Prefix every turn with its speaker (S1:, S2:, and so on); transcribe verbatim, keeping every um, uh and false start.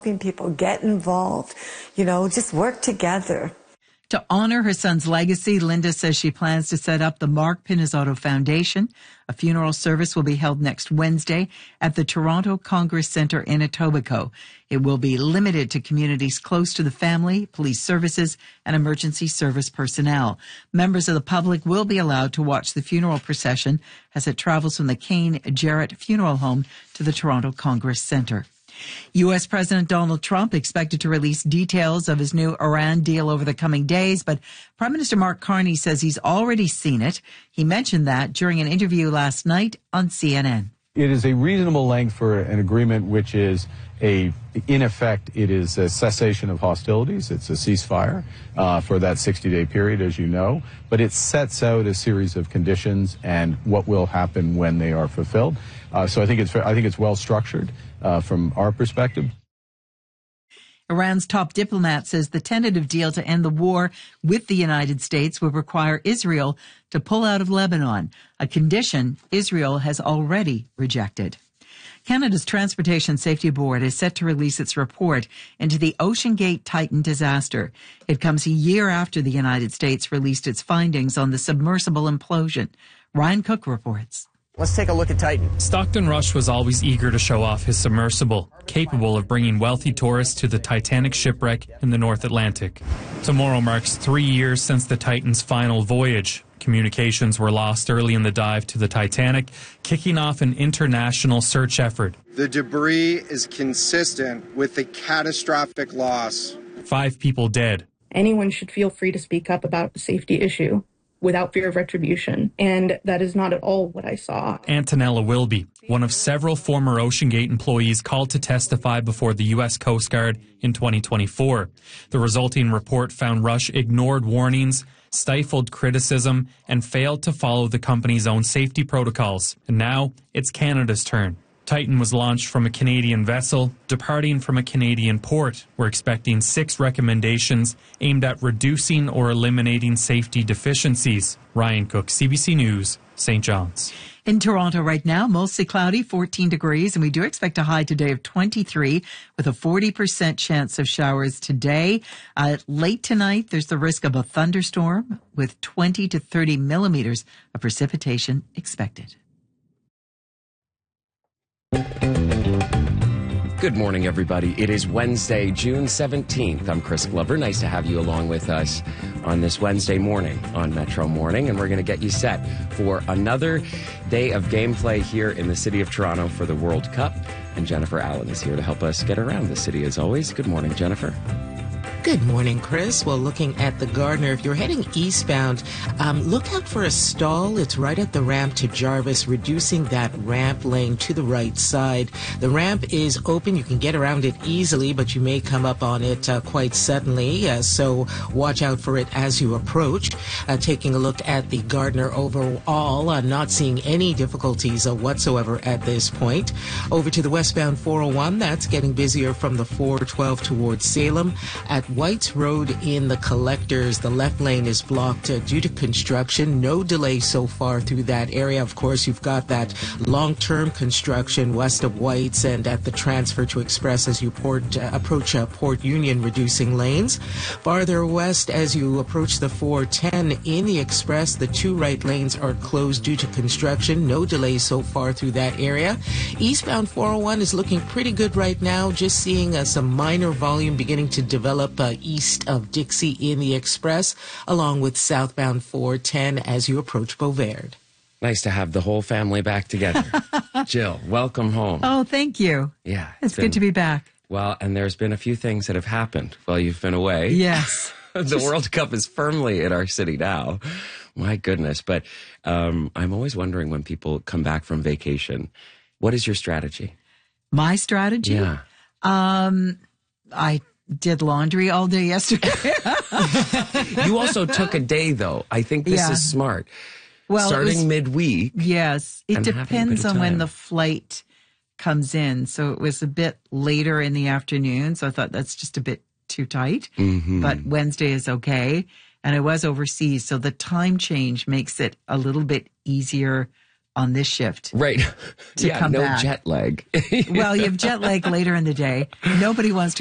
S1: People get involved, you know, just work together.
S2: To honor her son's legacy, Linda says she plans to set up the Mark Pinizzotto Foundation. A funeral service will be held next Wednesday at the Toronto Congress Centre in Etobicoke. It will be limited to communities close to the family, police services, and emergency service personnel. Members of the public will be allowed to watch the funeral procession as it travels from the Kane Jarrett Funeral Home to the Toronto Congress Centre. U S. President Donald Trump expected to release details of his new Iran deal over the coming days, but Prime Minister Mark Carney says he's already seen it. He mentioned that during an interview last night on C N N.
S3: It is a reasonable length for an agreement which is a, in effect, it is a cessation of hostilities. It's a ceasefire uh, for that sixty-day period, as you know, but it sets out a series of conditions and what will happen when they are fulfilled. Uh, so I think it's I think it's well structured uh, from our perspective.
S2: Iran's top diplomat says the tentative deal to end the war with the United States would require Israel to pull out of Lebanon, a condition Israel has already rejected. Canada's Transportation Safety Board is set to release its report into the OceanGate Titan disaster. It comes a year after the United States released its findings on the submersible implosion. Ryan Cook reports.
S4: Let's take a look at Titan.
S5: Stockton Rush was always eager to show off his submersible, capable of bringing wealthy tourists to the Titanic shipwreck in the North Atlantic. Tomorrow marks three years since the Titan's final voyage. Communications were lost early in the dive to the Titanic, kicking off an international search effort.
S6: The debris is consistent with the catastrophic loss.
S5: Five people dead.
S7: Anyone should feel free to speak up about a safety issue without fear of retribution, and that is not at all what I saw.
S5: Antonella Wilby, one of several former OceanGate employees called to testify before the U S Coast Guard in twenty twenty-four. The resulting report found Rush ignored warnings, stifled criticism, and failed to follow the company's own safety protocols. And now it's Canada's turn. Titan was launched from a Canadian vessel, departing from a Canadian port. We're expecting six recommendations aimed at reducing or eliminating safety deficiencies. Ryan Cook, C B C News, Saint John's.
S2: In Toronto right now, mostly cloudy, fourteen degrees, and we do expect a high today of twenty-three with a forty percent chance of showers today. Uh, late tonight, there's the risk of a thunderstorm with twenty to thirty millimeters of precipitation expected.
S8: Good morning, everybody. It is Wednesday, June seventeenth. I'm Chris Glover. Nice to have you along with us on this Wednesday morning on Metro Morning, and we're going to get you set for another day of gameplay here in the city of Toronto for the World Cup. And Jennifer Allen is here to help us get around the city as always. Good morning, Jennifer.
S9: Good morning, Chris. Well, looking at the Gardiner, if you're heading eastbound, um, look out for a stall. It's right at the ramp to Jarvis, reducing that ramp lane to the right side. The ramp is open. You can get around it easily, but you may come up on it uh, quite suddenly, uh, so watch out for it as you approach. Uh, taking a look at the Gardiner overall, uh, not seeing any difficulties uh, whatsoever at this point. Over to the westbound four oh one, that's getting busier from the four twelve towards Salem. At White's Road in the Collectors, the left lane is blocked uh, due to construction. No delay so far through that area. Of course, you've got that long-term construction west of White's and at the transfer to Express as you port, uh, approach uh, Port Union, reducing lanes. Farther west, as you approach the four ten in the Express, the two right lanes are closed due to construction. No delay so far through that area. Eastbound four oh one is looking pretty good right now. Just seeing uh, some minor volume beginning to develop Uh, east of Dixie in the Express, along with southbound four ten as you approach Beauvert.
S8: Nice to have the whole family back together. Jill, welcome home.
S2: Oh, thank you.
S8: Yeah.
S2: It's, it's been, good to be back.
S8: Well, and there's been a few things that have happened while you've been away.
S2: Yes.
S8: The World Cup is firmly in our city now. My goodness. But um, I'm always wondering when people come back from vacation, what is your strategy?
S2: My strategy?
S8: Yeah.
S2: Um, I did laundry all day yesterday.
S8: You also took a day, though. I think this
S2: yeah.
S8: is smart.
S2: Well,
S8: starting
S2: was,
S8: midweek.
S2: Yes. It depends on when the flight comes in. So it was a bit later in the afternoon. So I thought that's just a bit too tight.
S8: Mm-hmm.
S2: But Wednesday is okay. And I was overseas. So the time change makes it a little bit easier on this shift.
S8: Right.
S2: To
S8: yeah,
S2: come
S8: no
S2: back.
S8: jet lag.
S2: Well, you have jet lag later in the day. Nobody wants to